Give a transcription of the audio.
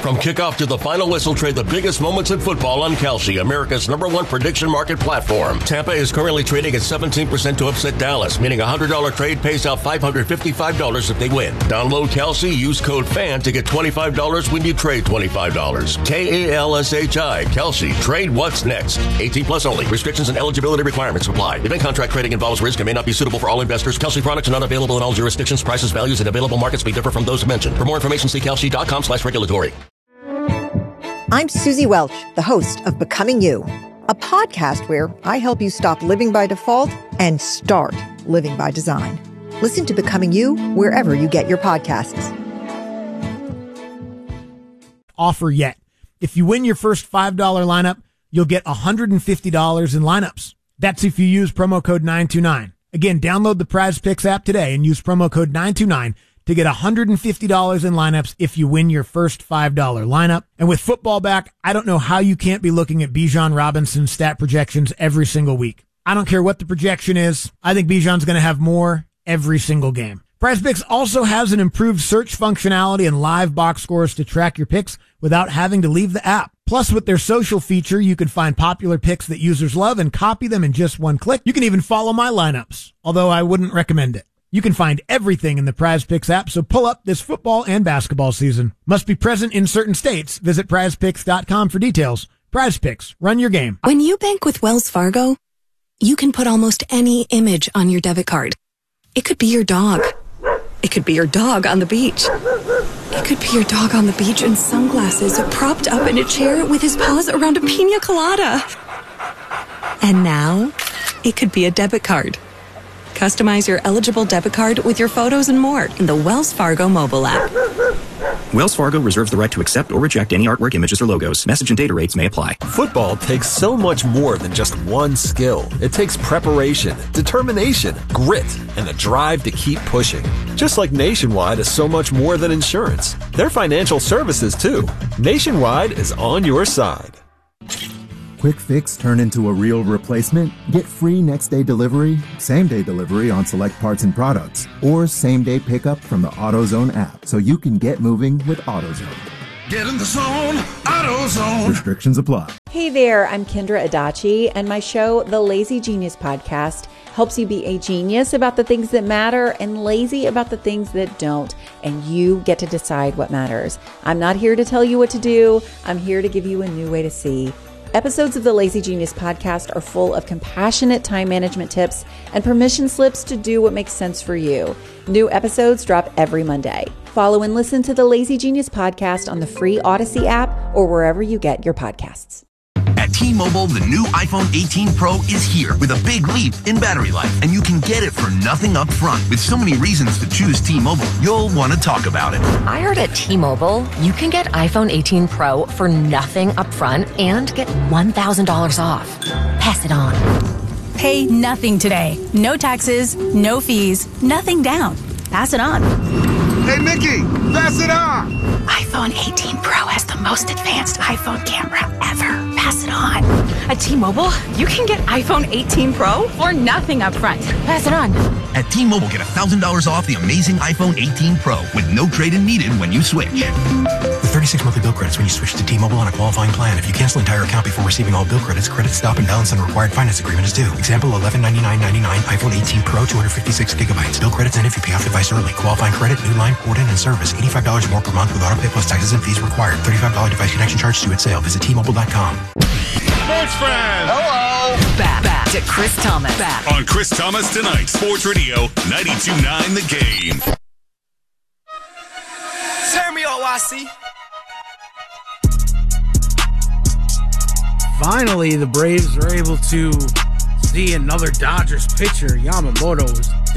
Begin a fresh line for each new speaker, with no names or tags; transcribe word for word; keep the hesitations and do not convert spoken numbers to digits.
From kickoff to the final whistle, trade the biggest moments in football on Kalshi, America's number one prediction market platform. Tampa is currently trading at seventeen percent to upset Dallas, meaning a one hundred dollars trade pays out five hundred fifty-five dollars if they win. Download Kalshi, use code FAN to get twenty-five dollars when you trade twenty-five dollars. K A L S H I, Kalshi. Trade what's next. eighteen plus only. Restrictions and eligibility requirements apply. Event contract trading involves risk and may not be suitable for all investors. Kalshi products are not available in all jurisdictions. Prices, values, and available markets may differ from those mentioned. For more information, see kalshi.com slash regulatory.
I'm Susie Welch, the host of Becoming You, a podcast where I help you stop living by default and start living by design. Listen to Becoming You wherever you get your podcasts.
Offer yet. If you win your first five dollars lineup, you'll get one hundred fifty dollars in lineups. That's if you use promo code nine two nine. Again, download the Prize Picks app today and use promo code nine two nine to get one hundred fifty dollars in lineups if you win your first five dollars lineup. And with football back, I don't know how you can't be looking at Bijan Robinson's stat projections every single week. I don't care what the projection is. I think Bijan's going to have more every single game. PrizePicks also has an improved search functionality and live box scores to track your picks without having to leave the app. Plus, with their social feature, you can find popular picks that users love and copy them in just one click. You can even follow my lineups, although I wouldn't recommend it. You can find everything in the PrizePicks app, so pull up this football and basketball season. Must be present in certain states. Visit prize picks dot com for details. PrizePicks, run your game.
When you bank with Wells Fargo, you can put almost any image on your debit card. It could be your dog. It could be your dog on the beach. It could be your dog on the beach in sunglasses, propped up in a chair with his paws around a pina colada. And now, it could be a debit card. Customize your eligible debit card with your photos and more in the Wells Fargo mobile app.
Wells Fargo reserves the right to accept or reject any artwork, images, or logos. Message and data rates may apply.
Football takes so much more than just one skill. It takes preparation, determination, grit, and the drive to keep pushing. Just like Nationwide is so much more than insurance. They're financial services, too. Nationwide is on your side.
Quick fix turn into a real replacement? Get free next day delivery, same day delivery on select parts and products, or same day pickup from the AutoZone app so you can get moving with AutoZone.
Get in the zone, AutoZone.
Restrictions apply.
Hey there, I'm Kendra Adachi, and my show, The Lazy Genius Podcast, helps you be a genius about the things that matter and lazy about the things that don't, and you get to decide what matters. I'm not here to tell you what to do. I'm here to give you a new way to see. Episodes of the Lazy Genius Podcast are full of compassionate time management tips and permission slips to do what makes sense for you. New episodes drop every Monday. Follow and listen to the Lazy Genius Podcast on the free Odyssey app or wherever you get your podcasts.
At T-Mobile, the new iPhone eighteen Pro is here with a big leap in battery life, and you can get it for nothing up front. With so many reasons to choose T-Mobile, you'll want to talk about it.
I heard at T-Mobile, you can get iPhone eighteen Pro for nothing up front and get one thousand dollars off. Pass it on.
Pay nothing today. No taxes, no fees, nothing down. Pass it on.
Hey, Nikki, pass it on.
iPhone eighteen Pro has the most advanced iPhone camera ever. Pass it on.
At T-Mobile, you can get iPhone eighteen Pro for nothing up front. Pass it on.
At T-Mobile, get one thousand dollars off the amazing iPhone eighteen Pro with no trade-in needed when you switch.
With thirty-six monthly bill credits when you switch to T-Mobile on a qualifying plan. If you cancel entire account before receiving all bill credits, credit stop and balance on required finance agreement is due. Example, eleven ninety-nine ninety-nine, iPhone eighteen Pro, two hundred fifty-six gigabytes. Bill credits end if you pay off device early. Qualifying credit, new line, port in, and service. eighty-five dollars more per month with auto pay plus taxes and fees required. thirty-five dollars device connection charge due at sale. Visit T Mobile dot com.
Sports friends. Hello.
Back, back to Chris Thomas.
Back. On Chris Thomas Tonight, Sports Radio, ninety-two point nine The Game.
Turn me on, Y C.
Finally, the Braves are able to see another Dodgers pitcher. Yamamoto is